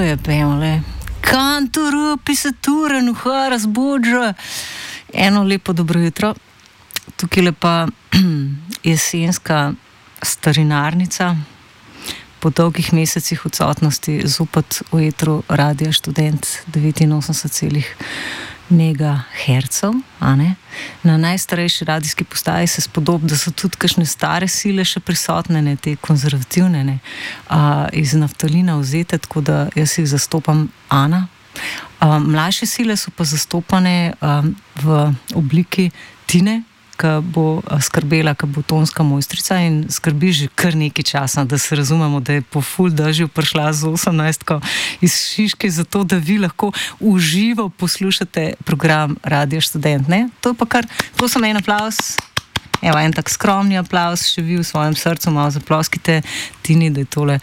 je pevale. Cantor pisatura, nuha razbudža. Eno lepo dobro jutro. Tukaj je pa jesenska starinarnica. Po dolgih mesecih odsotnosti zopet v etru Radia Študent 89,0 megahercev. Na najstarejši radijski postaji se spodob, da so tudi kakšne stare sile še prisotne, ne, te konzervativne, ne, iz naftalina vzete, tako da jaz jih zastopam Ana. Mlajše sile so pa zastopane v obliki Tine, ki bo skrbela, ki bo tonska mojstrica in skrbi že kar nekaj časa, da se razumemo, da je po ful dežju prišla z 18 iz Šiške, zato da vi lahko uživo poslušate program Radia Študent, ne? To je pa kar, prosim, en aplavz. Evo, en tak skromni aplavz, še vi v svojem srcu malo zaploskite Tini, da je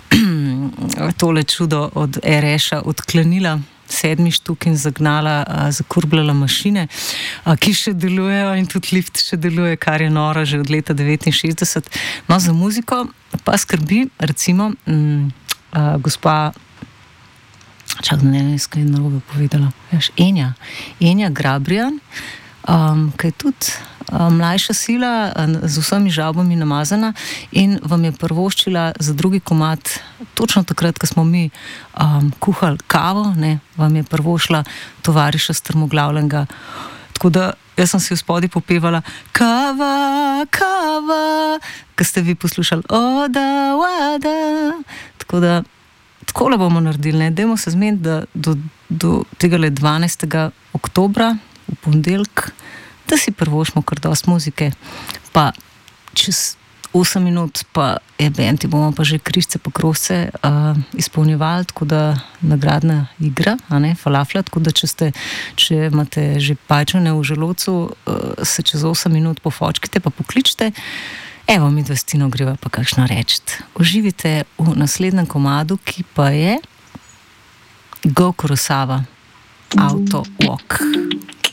tole čudo od RŠ-a odklenila 7 štuk in zagnala, zakurbljala mašine, ki še delujejo in tudi lift še deluje, kar je noro že od leta 69. No, za muziko pa skrbi, recimo, gospa, ne vem, kaj je narobe povedala, Enja Grabrijan, ki je tudi mlajša sila, z vsemi žavbami namazana in vam je prvoščila za drugi komad, točno takrat, ko smo mi kuhali kavo, ne, vam je prvošla tovariša strmoglavljenega. Tako da jaz sem si v spodi popevala kava, kava, ko ste vi poslušali oda, wada. Tako da takole bomo naredili, ne, dajmo se zmeniti, da do tega 12. oktobra v ponedeljek, da si prvošmo kar dost muzike, pa čez 8 minut pa je bend, bomo pa že križce pa krosce izpolnjevali, tako da nagradna igra, falafla, tako da če imate že pajčane v želodcu, se čez 8 minut pofočkite pa pokličite. Evo, mi dva s Tino greva pa kakšno reči. Uživite v naslednjem komadu, ki pa je Go Kurosawa, Auto Walk.